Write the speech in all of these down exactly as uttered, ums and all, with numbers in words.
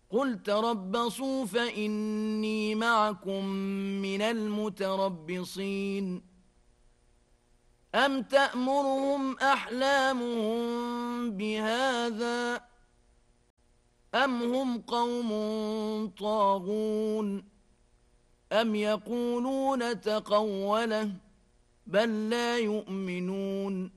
قل تربصوا فإني معكم من المتربصين أم تأمرهم أحلامهم بهذا أم هم قوم طاغون أم يقولون تقوله بل لا يؤمنون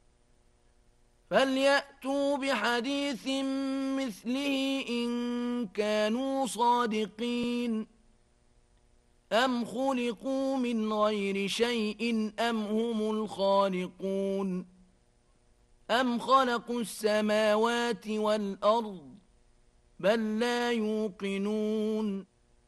فليأتوا بحديث مثله إن كانوا صادقين أم خلقوا من غير شيء أم هم الخالقون أم خلقوا السماوات والأرض بل لا يوقنون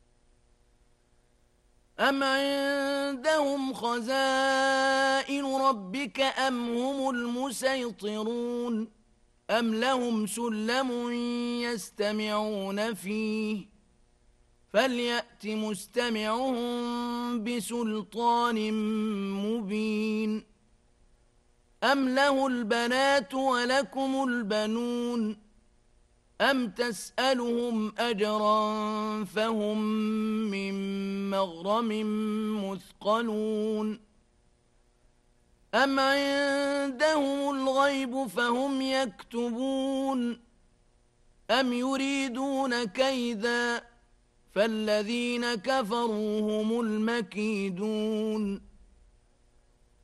أم عندهم خزائن ربك أم هم المسيطرون أم لهم سلم يستمعون فيه فليأت مستمعهم بسلطان مبين أم له البنات ولكم البنون أم تسألهم أجرا فهم من مغرم مثقلون أم عندهم الغيب فهم يكتبون أم يريدون كيدا فالذين كفروا هم المكيدون